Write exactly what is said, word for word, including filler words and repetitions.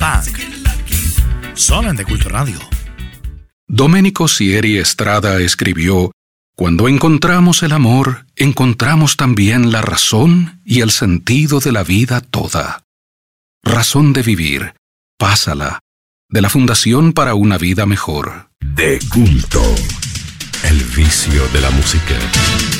Punk. Solo en De Culto Radio. Domenico Sieri Estrada escribió: cuando encontramos el amor, encontramos también la razón y el sentido de la vida toda. Razón de vivir, pásala, de la Fundación para una Vida Mejor. De Culto, el vicio de la música.